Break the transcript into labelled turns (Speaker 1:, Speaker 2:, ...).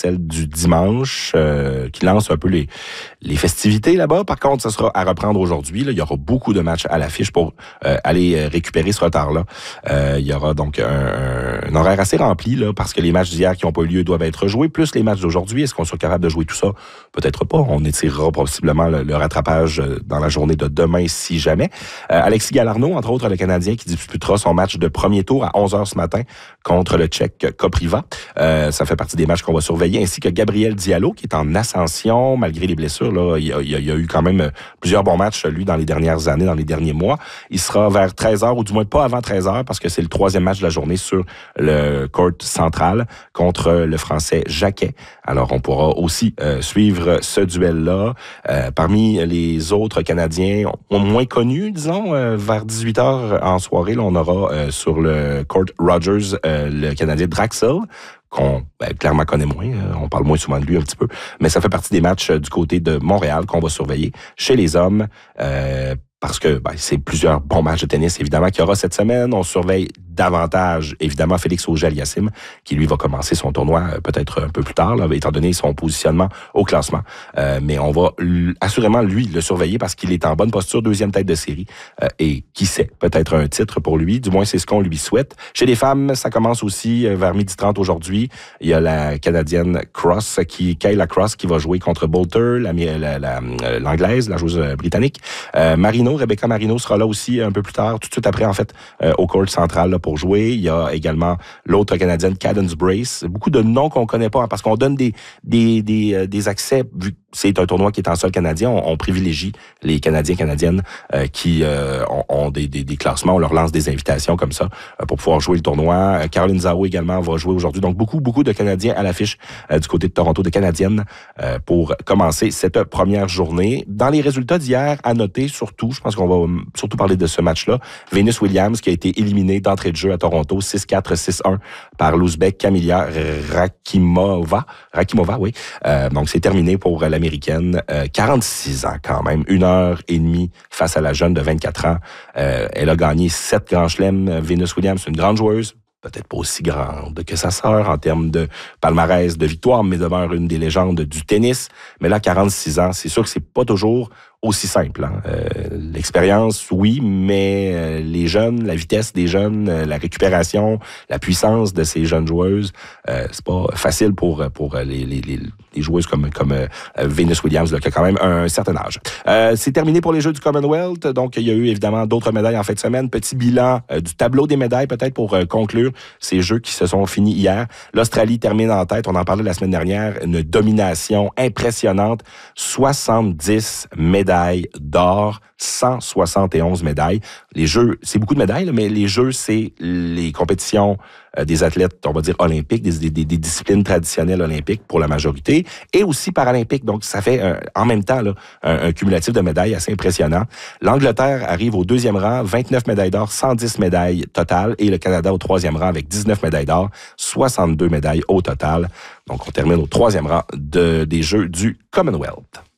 Speaker 1: celle du dimanche, qui lance un peu les festivités là-bas. Par contre, ça sera à reprendre aujourd'hui. Là. Il y aura beaucoup de matchs à l'affiche pour aller récupérer ce retard-là. Il y aura donc un horaire assez rempli, là, parce que les matchs d'hier qui n'ont pas eu lieu doivent être joués, plus les matchs d'aujourd'hui. Est-ce qu'on sera capable de jouer tout ça? Peut-être pas. On étirera possiblement le rattrapage dans la journée de demain, si jamais. Alexis Galarneau, entre autres, le Canadien, qui disputera son match de premier tour à 11h ce matin contre le Tchèque Kopriva. Ça fait partie des matchs qu'on va surveiller, ainsi que Gabriel Diallo, qui est en ascension, malgré les blessures. Là, il y a eu quand même plusieurs bons matchs, lui, dans les dernières années, dans les derniers mois. Il sera vers 13h, ou du moins pas avant 13h, parce que c'est le troisième match de la journée sur le court central contre le Français Jacquet. Alors, on pourra aussi suivre ce duel-là. Parmi les autres Canadiens moins connus, disons, vers 18h en soirée, là, on aura sur le court Rogers le Canadien Draxel, qu'on clairement connaît moins. On parle moins souvent de lui un petit peu. Mais ça fait partie des matchs du côté de Montréal qu'on va surveiller chez les hommes. Parce que c'est plusieurs bons matchs de tennis, évidemment, qu'il y aura cette semaine. On surveille davantage, évidemment, Félix Auger-Aliassime, qui, lui, va commencer son tournoi peut-être un peu plus tard, là, étant donné son positionnement au classement. Mais on va assurément, lui, le surveiller parce qu'il est en bonne posture, deuxième tête de série. Et qui sait, peut-être un titre pour lui. Du moins, c'est ce qu'on lui souhaite. Chez les femmes, ça commence aussi vers 12h30 aujourd'hui. Il y a la Canadienne Kayla Cross, qui va jouer contre Bolter, l'Anglaise, la joueuse britannique. Rebecca Marino sera là aussi un peu plus tard, tout de suite après, en fait, au court central là, pour jouer. Il y a également l'autre Canadienne, Cadence Brace. Beaucoup de noms qu'on connaît pas, hein, parce qu'on donne des accès, vu que c'est un tournoi qui est en sol canadien, on privilégie les Canadiennes qui ont des classements. On leur lance des invitations comme ça pour pouvoir jouer le tournoi. Caroline Zao également va jouer aujourd'hui. Donc, beaucoup de Canadiens à l'affiche du côté de Toronto, de Canadiennes, pour commencer cette première journée. Dans les résultats d'hier, à noter surtout, je pense qu'on va surtout parler de ce match-là, Venus Williams qui a été éliminée d'entrée de jeu à Toronto, 6-4, 6-1 par l'Ouzbek Kamilia Rakimova, oui. Donc, c'est terminé pour l'Américaine. 46 ans quand même, 1h30 face à la jeune de 24 ans. Elle a gagné 7 grands chelems. Venus Williams, c'est une grande joueuse. Peut-être pas aussi grande que sa sœur en termes de palmarès de victoire, mais demeure une des légendes du tennis. Mais là, 46 ans, c'est sûr que c'est pas toujours aussi simple. Hein. L'expérience, oui, mais les jeunes, la vitesse des jeunes, la récupération, la puissance de ces jeunes joueuses, c'est pas facile pour les joueuses comme Venus Williams, là, qui a quand même un certain âge. C'est terminé pour les Jeux du Commonwealth. Donc, il y a eu évidemment d'autres médailles en fin de semaine. Petit bilan du tableau des médailles, peut-être pour conclure ces Jeux qui se sont finis hier. L'Australie termine en tête. On en parlait la semaine dernière. Une domination impressionnante. 70 médailles d'or, 171 médailles. Les Jeux, c'est beaucoup de médailles, là, mais les Jeux, c'est les compétitions des athlètes, on va dire, olympiques, des disciplines traditionnelles olympiques pour la majorité, et aussi paralympiques. Donc, ça fait en même temps là, un cumulatif de médailles assez impressionnant. L'Angleterre arrive au 2e rang, 29 médailles d'or, 110 médailles totales, et le Canada au 3e rang avec 19 médailles d'or, 62 médailles au total. Donc, on termine au 3e rang des Jeux du Commonwealth.